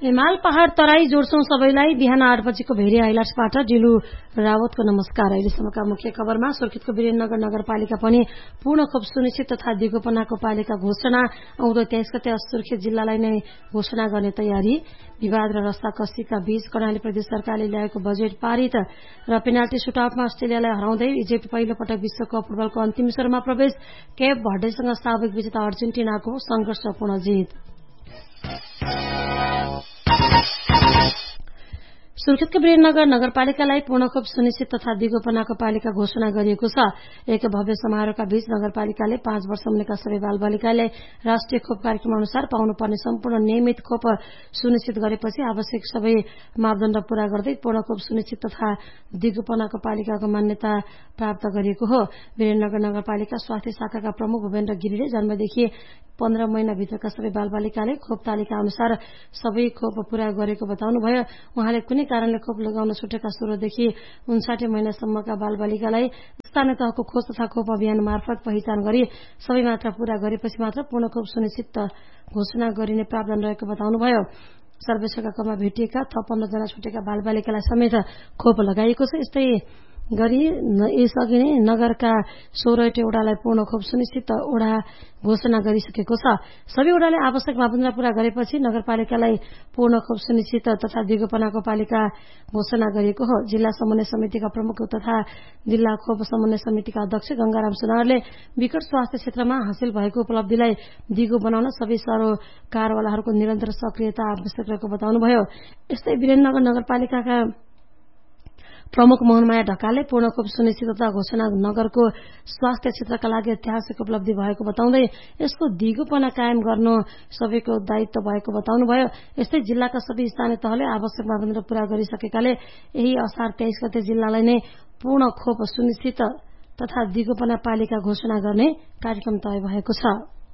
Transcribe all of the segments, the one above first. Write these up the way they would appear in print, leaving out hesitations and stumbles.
हिमाल पहाड़ तराई जोड्छौं सबैलाई। बिहान 8 बजेको भेरी हाइलाइट्सबाट डिलु रावतको नमस्कार। अहिलेसम्मका मुख्य खबरमा सुर्खेतको वीरेन्द्रनगर नगरपालिका पनि पूर्ण खोप सुनिश्चित तथा दिगोपनाको पालिका घोषणा। आउँदो 23 गते सुर्खेत जिल्लालाई नै घोषणा गर्ने तयारी। विवाद र रस्साकसीका बीच कर्णाली प्रदेश सरकारले ल्याएको बजेट पारित र पेनाल्टी सुटआउटमा अस्ट्रेलियालाई हराउँदै इजिप्ट पहिलो पटक विश्वकप फुटबलको अन्तिम स्तरमा प्रवेश। केप भर्डेसँग साबिक विजेता अर्जेन्टिनाको संघर्षपूर्ण जित। सुर्खेतको वीरेन्द्रनगर नगरपालिकालाई पूर्ण खोप सुनिश्चित तथा दिगोपनाको पालिका घोषणा गरिएको छ। एक भव्य समारोहका बीच नगरपालिकाले 5 वर्ष मुनिका सबै बालबालिकालाई राष्ट्रिय खोप कार्यक्रम अनुसार पाउनुपर्ने सम्पूर्ण नियमित खोप सुनिश्चित गरेपछि आवश्यक सबै मापदण्ड पूरा गर्दै पूर्ण खोप सुनिश्चित तथा दिगोपनाको पालिकाको मान्यता प्राप्त गरिएको हो। वीरेन्द्रनगर नगरपालिका स्वास्थ्य शाखाका प्रमुख भूपेन्द्र गिरीले जन्मदेखि 15 महिनाभित्रका सबै बालबालिकाले खोप तालिका अनुसार सबै खोप पूरा गरेको बताउनुभयो। उहाँले कुनै कारणले खोप लगाउन छुटेका 16 देखि 59 महिनासम्मका बालबालिकालाई स्थानीय तहको खोज तथा खोप अभियान मार्फत पहिचान गरी सबै मात्रा पूरा गरेपछि मात्र पूर्ण खोप सुनिश्चित घोषणा गरिने प्रावधान रहेको बताउनुभयो। सर्वेक्षणका क्रममा भेटिएका थप 15 जना छुटेका बालबालिकालाई समेत खोप लगाइएको छ। यस्तै गरी यसअघि नै नगरका 16 वडालाई पूर्ण खोप सुनिश्चित वडा घोषणा गरिसकेको छ। सबै वडाले आवश्यक मापदण्ड पूरा गरेपछि नगरपालिकालाई पूर्ण खोप सुनिश्चित तथा दिगोपनाको पालिका घोषणा गरिएको हो। जिल्ला समन्वय समितिका प्रमुख तथा जिल्ला खोप समन्वय समितिका अध्यक्ष गंगाराम सुनारले विकट स्वास्थ्य क्षेत्रमा हासिल भएको उपलब्धिलाई दिगो बनाउन सबै सरोकारवालाहरूको निरन्तर सक्रियता आवश्यक रहेको बताउनुभयो। यस्तै वीरेन्द्रनगर नगरपालिकाका प्रमुख मोहनमाया ढकालले पूर्ण खोप सुनिश्चितता घोषणा नगरको स्वास्थ्य क्षेत्रका लागि ऐतिहासिक उपलब्धि भएको बताउँदै यसको दिगोपना कायम गर्नु सबैको दायित्व भएको बताउनुभयो। यस्तै जिल्लाका सबै स्थानीय तहले आवश्यक मापदण्ड पूरा गरिसकेकाले यही असार 23 गते जिल्लालाई नै पूर्ण खोप सुनिश्चित तथा दिगोपना पालिका घोषणा गर्ने कार्यक्रम तय भएको छ।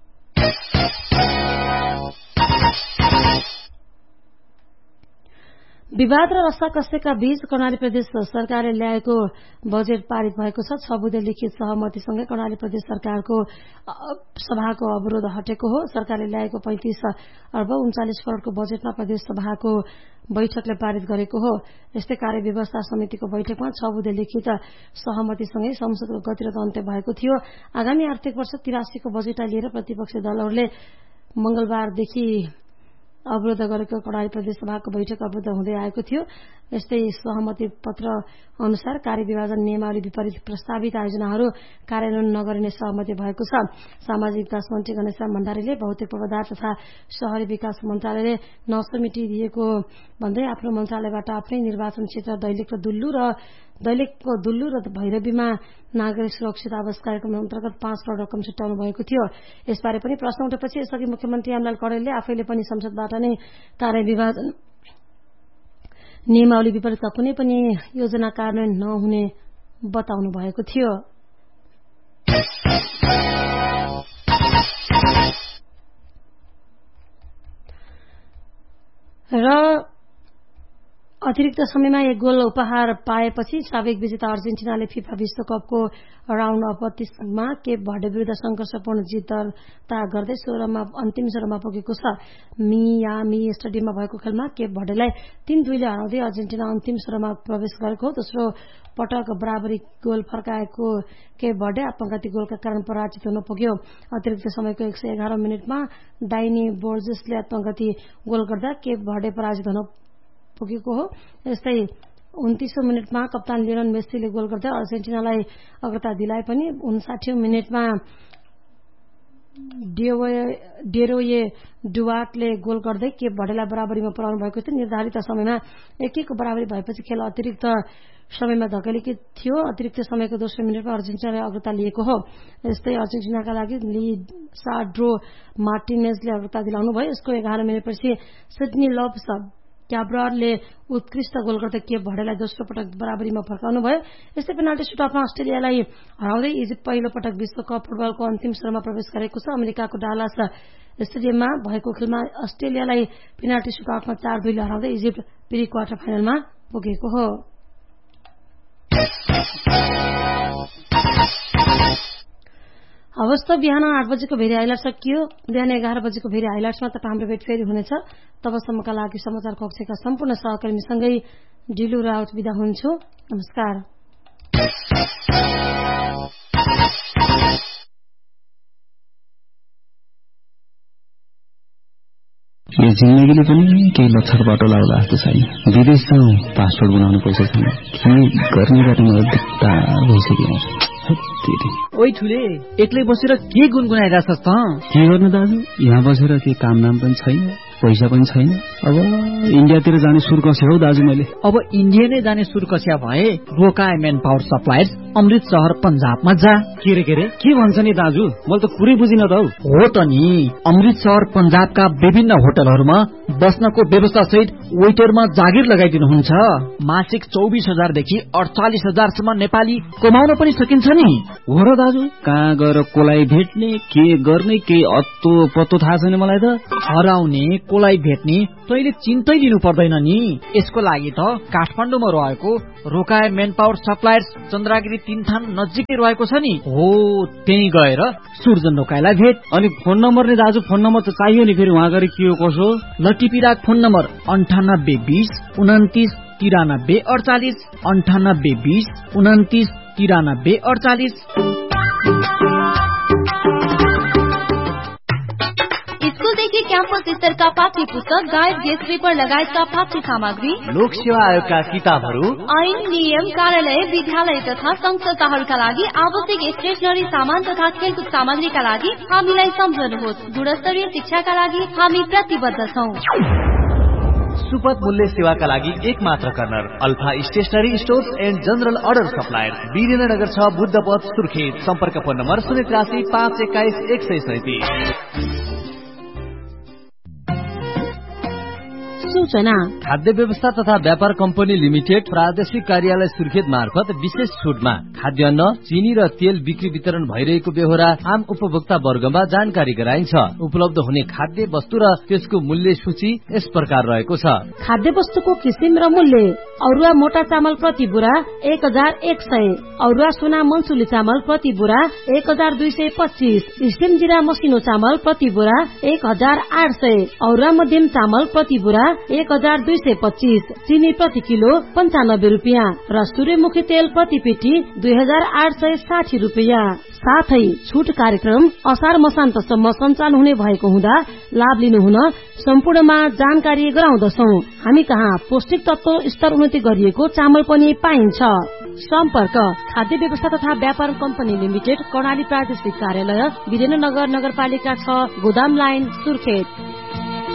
विवाद र रस्साकसीका बीच कर्णाली प्रदेश सरकारले ल्याएको बजेट पारित भएको छ। 6 बुँदे लिखित सहमतिसँगै कर्णाली प्रदेश सरकारको सभाको अवरोध हटेको हो। सरकारले ल्याएको 35 अर्ब 39 करोड़को बजेटमा प्रदेश सभाको बैठकले पारित गरेको हो। यस्तै कार्य व्यवस्था समितिको बैठकमा 6 बुँदे लिखित सहमतिसँगै संसदको गतिरोध अन्त्य भएको थियो। आगामी आर्थिक वर्ष 83 को बजेटलाई लिएर प्रतिपक्षी दलहरूले मंगलबारदेखि अवरोध गरेको कर्णाली प्रदेश सभाको बैठक अवरुद्ध हुँदै आएको थियो। यस्तै सहमति पत्र अनुसार कार्य विभाजन नियमावली विपरीत प्रस्तावित आयोजनाहरू कार्यान्वयन नगरिने सहमति भएको छ। सामाजिक विकास मन्त्री गणेशराम भण्डारीले भौतिक पूर्वाधार तथा शहरी विकास मन्त्रालयले नसमेटिदिएको भन्दै आफ्नो मन्त्रालयबाट आफ्नै निर्वाचन क्षेत्र दैलेखको दुल्लु र भैरवीमा नागरिक सुरक्षित आवास कार्यक्रम अन्तर्गत 5 करोड़ रकम छुट्याउनु भएको थियो। यसबारे पनि प्रश्न उठेपछि यसअघि मुख्यमन्त्री हेमलाल कौडेलले आफैले पनि संसदबाट नै कार्य विभाजन नियमावली विपरीतका कुनै पनि योजना कार्यान्वयन नहुने बताउनु भएको थियो। र अतिरिक्त समयमा 1 गोल उपहार पाएपछि साबिक विजेता अर्जेन्टिनाले फिफा विश्वकपको राउन्ड अफ 32मा केप भर्डे विरुद्ध संघर्षपूर्ण जित दर्ता गर्दै 16मा अन्तिम चरणमा पुगेको छ। मियामी स्टेडियममा भएको खेलमा केप भर्डेलाई 3-2 ले हराउँदै अर्जेन्टिना अन्तिम चरणमा प्रवेश गरेको। दोस्रो पटक बराबरी गोल फर्काएको केप भर्डे आत्मघाती गोलका कारण पराजित हुन पुग्यो। अतिरिक्त समयको 111 मिनेटमा डाइनी बोर्जेसले आत्मघाती गोल गर्दा केप भर्डे पराजित हुन पुगेको हो। यस्तै 29औं मिनेटमा कप्तान लियोनल मेस्सीले गोल गर्दै अर्जेन्टिनालाई अग्रता दिलाए पनि 59औं मिनेटमा डेरोये डुवार्टले गोल गर्दै केप भर्डेलाई बराबरीमा पुर्याउनु भएको थियो। निर्धारित समयमा 1-1 को बराबरी भएपछि खेल अतिरिक्त समयमा धकेलिएको थियो। अतिरिक्त समयको दोस्रो मिनेटमा अर्जेन्टिनाले अग्रता लिएको हो। यस्तै अर्जेन्टिनाका लागि लिसाड्रो मार्टिनेजले अग्रता दिलाउनु भयो। यसको 11 मिनेटपछि सिडनी लब्स क्याब्रारले उत्कृष्ट गोल गर्दै केप भर्डेलाई दोस्रो पटक बराबरीमा फर्काउनु भयो। यस्तै पेनाल्टी सुटआउटमा अस्ट्रेलियालाई हराउँदै इजिप्ट पहिलो पटक विश्वकप फुटबलको अन्तिम स्तरमा प्रवेश गरेको छ। अमेरिकाको डालास स्टेडियममा भएको खेलमा अस्ट्रेलियालाई पेनाल्टी सुटआउटमा 4-2 ले हराउँदै इजिप्ट प्री क्वार्टर फाइनलमा पुगेको हो। हवस् त बिहान 8 बजेको भेरी हाइलाइट सकियो। बिहान 11 बजेको भेरी हाइलाइट्समा तपाईँ हाम्रो भेट फेरि हुनेछ। तबसम्मका लागि समाचार कक्षका सम्पूर्ण सहकर्मीसँगै डिलु राउत बिदा हुन्छु। नमस्कार। यो जिन्दगीले पनि केही लक्षण बाटो लाउला जस्तो छैन। विदेश जाउँ, पासपोर्ट बनाउनु पैसा छैन। के गर्ने बाटो मलाई दिक्ता भइसक्यो। ओइ ठुले, एक्लै बसेर के गुनगुनाइरहेछस् त? के गर्नु दाजु, यहाँ बसेर के काम नाम पनि छैन, पैसा पनि छैन। अब इन्डियातिर जाने सुर कस्यो हौ दाजु मैले। अब इन्डिया नै जाने सुर कस्या भए रोकाए मेन पावर सप्लायर्स अमृत शहर पंजाबमा जा। के भन्छ नि दाजु, मैले त कुरै बुझिन त हौ। हो त नि, अमृत शहर पंजाबका विभिन्न होटलहरूमा बस्नको व्यवस्था सहित वेटरमा जागिर लगाइदिनुहुन्छ। मासिक 24,000 देखि 48,000 सम्म नेपाली कमाउन पनि सकिन्छ नि। हो र दाजु, कहाँ गएर कोलाई भेट्ने, के गर्ने, केही अत्तो पत्तो थाहा छैन मलाई त। हराउने कोलाई भेट्ने तैले चिन्तै लिनु पर्दैन नि। यसको लागि त काठमाडौँमा रहेको रोकाए मेन पावर सप्लायर्स चन्द्रागिरी 3 थान नजिकै रहेको छ नि। हो, त्यही गएर सुर्जन रोकाएलाई भेट। अनि फोन नम्बर नि दाजु, फोन नम्बर त चाहियो नि, फेरि उहाँ गएर के हो कसो। लटिपिराक फोन नम्बर 9820 29 93 48 9820 29 93 48। स्कूलदेखि क्याम्पस स्तरका पाठ्य पुस्तक, गाइड, गेस्ट पेपर लगायतका पाठ्य सामग्री, लोक सेवा आयोगका किताबहरू, ऐन, नियम, कार्यालय, विद्यालय तथा संघ संस्थाहरूका लागि आवश्यक स्टेशनरी सामान तथा खेलकुद सामग्रीका लागि हामीलाई सम्झनुहोस्। गुणस्तरीय शिक्षाका लागि हामी प्रतिबद्ध छौं। सुपथ मूल्य सेवाका लागि एक मात्र corner alpha stationery stores and general order supplier, Birendranagar 6, बुद्धपथ, Surkhet. सम्पर्क फोन नम्बर 083 521 137। सूचना। खाद्य व्यवस्था तथा व्यापार कम्पनी लिमिटेड प्रादेशिक कार्यालय सुर्खेत मार्फत विशेष छुटमा खाद्यान्न, चिनी र तेल बिक्री वितरण भइरहेको बेहोरा आम उपभोक्ता वर्गमा जानकारी गराइन्छ। उपलब्ध हुने खाद्य वस्तु र त्यसको मूल्य सूची यस प्रकार रहेको छ। खाद्य वस्तुको किसिम र मूल्य: औरुवा मोटा चामल प्रति बुरा 1100, औरुवा सोना मनसुली चामल प्रति बुरा 1225, स्टिम जिरा मसिनो चामल प्रति बुरा 1800, औरुवा मध्यम चामल प्रति बुरा 1225, चिनी प्रति किलो 95 रुपियाँ र सूर्यमुखी तेल प्रति पेटी 2860 रुपियाँ। साथै छुट कार्यक्रम असार मसान्तसम्म सञ्चालन हुने भएको हुँदा लाभ लिनुहुन सम्पूर्णमा जानकारी गराउँदछौं। हामी कहाँ पौष्टिक तत्व स्तर उन्नति गरिएको चामल पनि पाइन्छ। सम्पर्क खाद्य व्यवस्था तथा व्यापार कम्पनी लिमिटेड, कर्णाली प्रादेशिक कार्यालय, वीरेन्द्रनगर नगरपालिका 6, गोदाम लाइन, सुर्खेत।